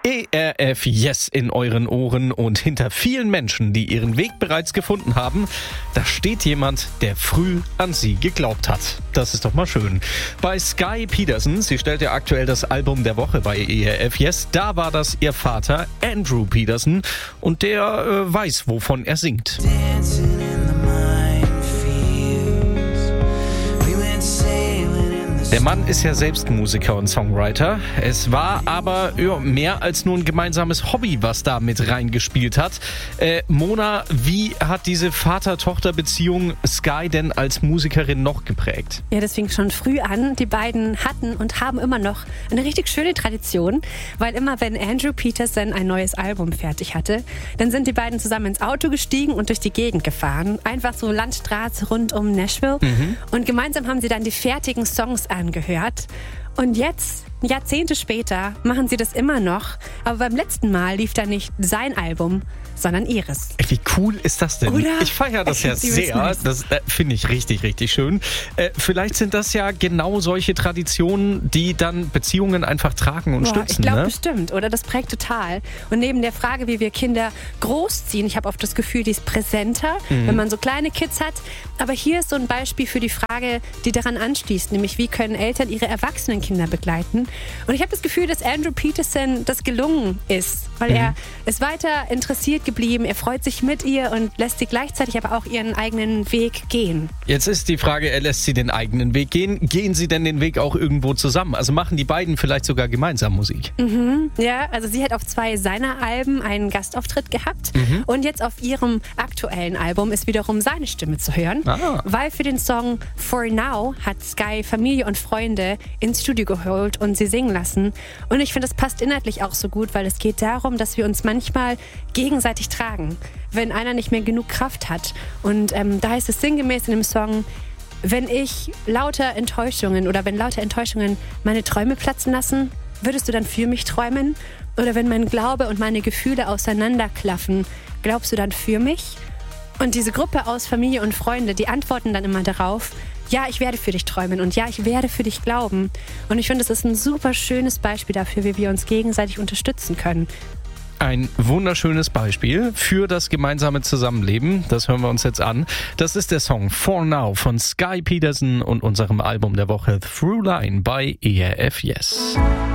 ERF Yes in euren Ohren und hinter vielen Menschen, die ihren Weg bereits gefunden haben, da steht jemand, der früh an sie geglaubt hat. Das ist doch mal schön. Bei Sky Peterson, sie stellt ja aktuell das Album der Woche bei ERF Yes, da war das ihr Vater Andrew Peterson und der weiß, wovon er singt. Der Mann ist ja selbst Musiker und Songwriter. Es war aber mehr als nur ein gemeinsames Hobby, was da mit reingespielt hat. Mona, wie hat diese Vater-Tochter-Beziehung Sky denn als Musikerin noch geprägt? Ja, das fing schon früh an. Die beiden hatten und haben immer noch eine richtig schöne Tradition, weil immer wenn Andrew Peterson ein neues Album fertig hatte, dann sind die beiden zusammen ins Auto gestiegen und durch die Gegend gefahren. Einfach so Landstraße rund um Nashville. Und gemeinsam haben sie dann die fertigen Songs angehört. Und jetzt, Jahrzehnte später, machen sie das immer noch. Aber beim letzten Mal lief da nicht sein Album, sondern ihres. Wie cool ist das denn? Oder? Ich feiere das ja sehr. Das finde ich richtig, richtig schön. Vielleicht sind das ja genau solche Traditionen, die dann Beziehungen einfach tragen und stützen. Ich glaube bestimmt, oder? Das prägt total. Und neben der Frage, wie wir Kinder großziehen, ich habe oft das Gefühl, die ist präsenter, wenn man so kleine Kids hat. Aber hier ist so ein Beispiel für die Frage, die daran anschließt, nämlich wie können Eltern ihre erwachsenen Kinder begleiten. Und ich habe das Gefühl, dass Andrew Peterson das gelungen ist, weil er ist weiter interessiert geblieben, er freut sich mit ihr und lässt sie gleichzeitig aber auch ihren eigenen Weg gehen. Jetzt ist die Frage, er lässt sie den eigenen Weg gehen. Gehen sie denn den Weg auch irgendwo zusammen? Also machen die beiden vielleicht sogar gemeinsam Musik? Ja, also sie hat auf 2 seiner Alben einen Gastauftritt gehabt und jetzt auf ihrem aktuellen Album ist wiederum seine Stimme zu hören, weil für den Song For Now hat Sky Familie und Freunde ins Studio geholt und sie singen lassen. Und ich finde, das passt inhaltlich auch so gut, weil es geht darum, dass wir uns manchmal gegenseitig tragen, wenn einer nicht mehr genug Kraft hat. Und da heißt es sinngemäß in dem Song, wenn lauter Enttäuschungen meine Träume platzen lassen, würdest du dann für mich träumen? Oder wenn mein Glaube und meine Gefühle auseinanderklaffen, glaubst du dann für mich? Und diese Gruppe aus Familie und Freunde, die antworten dann immer darauf, ja, ich werde für dich träumen und ja, ich werde für dich glauben. Und ich finde, das ist ein super schönes Beispiel dafür, wie wir uns gegenseitig unterstützen können. Ein wunderschönes Beispiel für das gemeinsame Zusammenleben. Das hören wir uns jetzt an. Das ist der Song For Now von Sky Peterson und unserem Album der Woche Through Line bei ERF Yes.